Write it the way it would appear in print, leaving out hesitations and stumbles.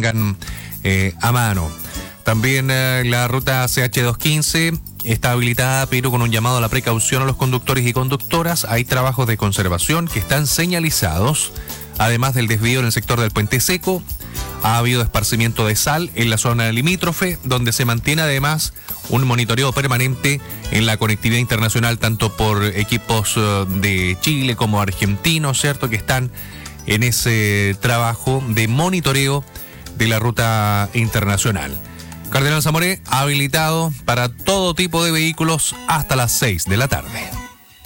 tengan a mano. También la ruta CH215 está habilitada, pero con un llamado a la precaución a los conductores y conductoras. Hay trabajos de conservación que están señalizados, además del desvío en el sector del Puente Seco. Ha habido esparcimiento de sal en la zona limítrofe, donde se mantiene además un monitoreo permanente en la conectividad internacional, tanto por equipos de Chile como argentinos, ¿cierto?, que están en ese trabajo de monitoreo de la ruta internacional. Cardenal Zamoré habilitado para todo tipo de vehículos hasta las 6 de la tarde.